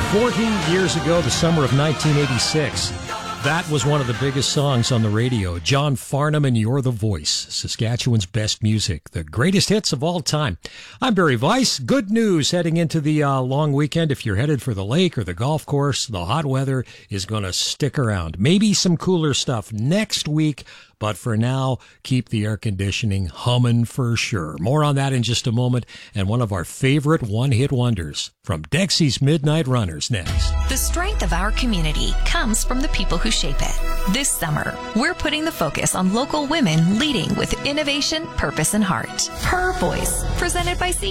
40 years ago, the summer of 1986. That was one of the biggest songs on the radio. John Farnham and You're the Voice, Saskatchewan's best music, the greatest hits of all time. I'm Barry Weiss. Good news heading into the long weekend. If you're headed for the lake or the golf course, the hot weather is going to stick around. Maybe some cooler stuff next week, but for now, keep the air conditioning humming for sure. More on that in just a moment, and one of our favorite one-hit wonders from Dexy's Midnight Runners next. The strength of our community comes from the people who shape it. This summer, we're putting the focus on local women leading with innovation, purpose, and heart. Her Voice, presented by